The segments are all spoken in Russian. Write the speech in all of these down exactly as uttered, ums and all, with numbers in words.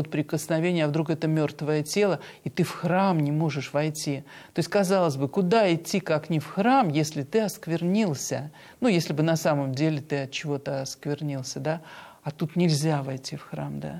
под прикосновение, а вдруг это мертвое тело, и ты в храм не можешь войти. То есть, казалось бы, куда идти, как не в храм, если ты осквернился? Ну, если бы на самом деле ты от чего-то осквернился, да? А тут нельзя войти в храм, да?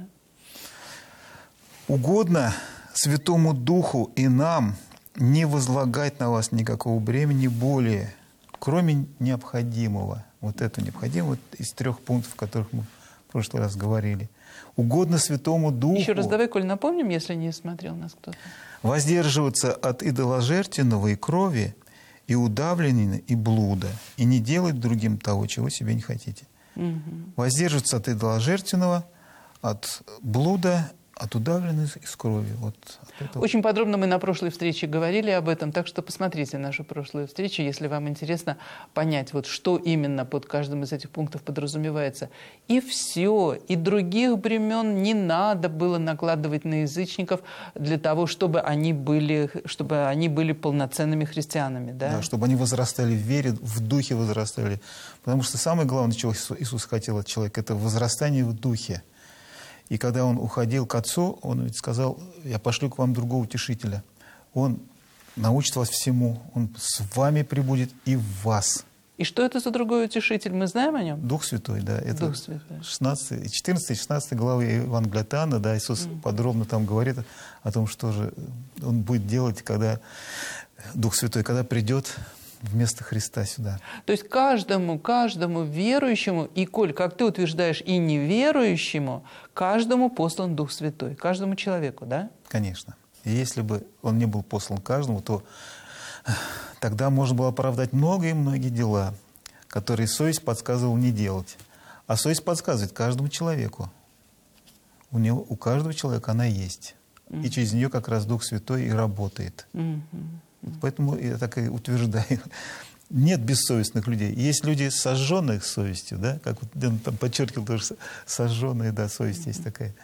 Угодно Святому Духу и нам не возлагать на вас никакого бремени более, кроме необходимого. Вот это необходимо вот из трех пунктов, о которых мы в прошлый раз говорили. Угодно Святому Духу... Еще раз давай, Коль, напомним, если не смотрел нас кто-то. Воздерживаться от идоложертвенного и крови, и удавленного, и блуда, и не делать другим того, чего себе не хотите. Угу. Воздерживаться от идоложертвенного, от блуда, от удавленной из крови. Вот от этого. Очень подробно мы на прошлой встрече говорили об этом, так что посмотрите нашу прошлую встречу, если вам интересно понять, вот что именно под каждым из этих пунктов подразумевается. И все, и других бремен не надо было накладывать на язычников для того, чтобы они были, чтобы они были полноценными христианами. Да? Да, чтобы они возрастали в вере, в духе возрастали. Потому что самое главное, чего Иисус хотел от человека, это возрастание в духе. И когда он уходил к Отцу, он ведь сказал: я пошлю к вам другого утешителя. Он научит вас всему, он с вами прибудет и в вас. И что это за другой утешитель? Мы знаем о нем? Дух Святой, да. Это Дух Святой. четырнадцатая и шестнадцатая главы Евангелия от Иоанна, да, Иисус mm. подробно там говорит о том, что же он будет делать, когда Дух Святой, когда придет вместо Христа сюда. То есть каждому, каждому верующему, и, Коль, как ты утверждаешь, и неверующему, каждому послан Дух Святой, каждому человеку, да? Конечно. И если бы он не был послан каждому, то тогда можно было оправдать многие-многие дела, которые совесть подсказывала не делать. А совесть подсказывает каждому человеку. У него, у каждого человека она есть. Mm-hmm. И через нее как раз Дух Святой и работает. Mm-hmm. Поэтому я так и утверждаю. Нет бессовестных людей. Есть люди, сожженные совестью, да, как вот Дэн там подчеркивал, тоже сожженные, да, совесть есть такая.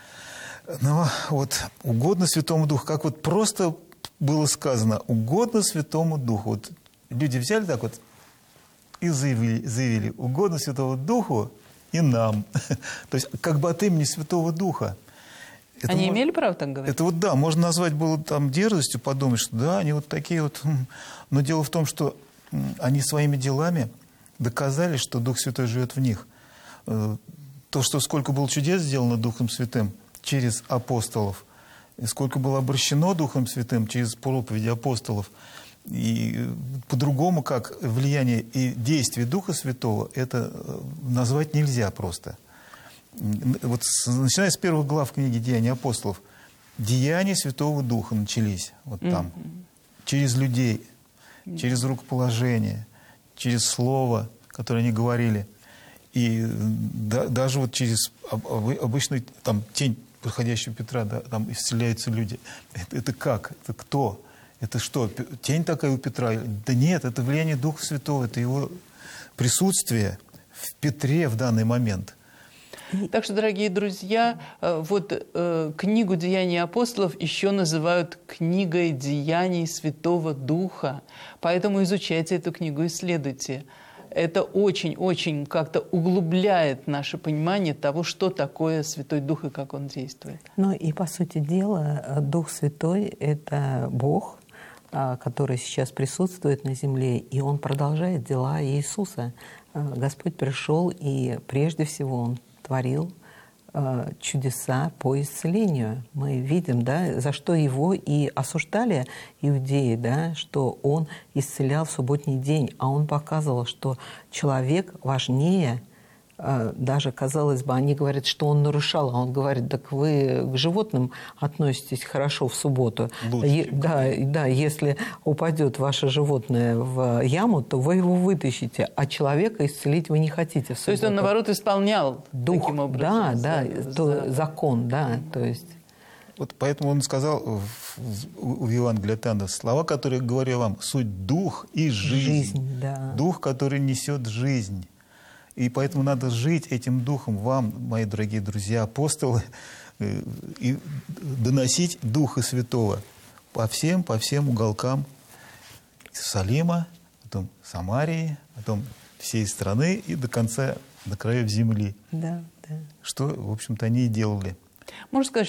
Но вот угодно Святому Духу, как вот просто было сказано, угодно Святому Духу. Вот люди взяли так вот и заявили, заявили угодно Святому Духу и нам. То есть как бы от имени Святого Духа. Это они может, имели право так говорить? Это вот да, можно назвать было там дерзостью, подумать, что да, они вот такие вот. Но дело в том, что они своими делами доказали, что Дух Святой живет в них. То, что сколько было чудес сделано Духом Святым через апостолов, и сколько было обращено Духом Святым через проповеди апостолов, и по-другому, как влияние и действие Духа Святого, это назвать нельзя просто. Вот начиная с первых глав книги «Деяния апостолов», деяния Святого Духа начались вот там, mm-hmm. через людей, mm-hmm. через рукоположение, через слово, которое они говорили, и да, даже вот через обычную там, тень проходящего Петра, да, там исцеляются люди. Это, это как? Это кто? Это что? Тень такая у Петра? Да нет, это влияние Духа Святого, это его присутствие в Петре в данный момент. Так что, дорогие друзья, вот э, книгу «Деяний апостолов» еще называют книгой деяний Святого Духа. Поэтому изучайте эту книгу, исследуйте. Это очень-очень как-то углубляет наше понимание того, что такое Святой Дух и как Он действует. Ну и, по сути дела, Дух Святой – это Бог, который сейчас присутствует на земле, и Он продолжает дела Иисуса. Господь пришел, и прежде всего Он творил э, чудеса по исцелению. Мы видим, да, за что его и осуждали иудеи, да, что он исцелял в субботний день, а он показывал, что человек важнее, э, даже, казалось бы, они говорят, что он нарушал, а он говорит, так вы к животным относитесь хорошо в субботу. Е- да, да, если упадет ваше животное в яму, то вы его вытащите, а человека исцелить вы не хотите в субботу. То есть он, наоборот, исполнял Дух, таким образом. да, да, то, закон, да, mm-hmm. то есть... Вот поэтому он сказал в, в, в Евангелии от Иоанна слова, которые говорю вам, суть дух и жизнь. Жизнь, да. Дух, который несет жизнь. И поэтому надо жить этим духом вам, мои дорогие друзья, апостолы, и доносить Духа Святого по всем, по всем уголкам Иерусалима, потом Самарии, потом всей страны и до конца, до краев земли. Да, да. Что, в общем-то, они и делали. Можно сказать,